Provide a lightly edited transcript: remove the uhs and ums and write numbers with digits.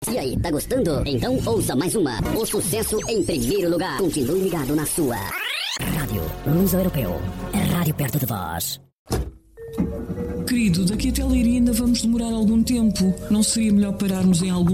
E aí, tá gostando? Então ouça mais uma. O sucesso em primeiro lugar. Continue ligado na sua Rádio Luso Europeu. É rádio perto de vós. Querido, daqui até Leiria ainda vamos demorar algum tempo. Não seria melhor pararmos em algum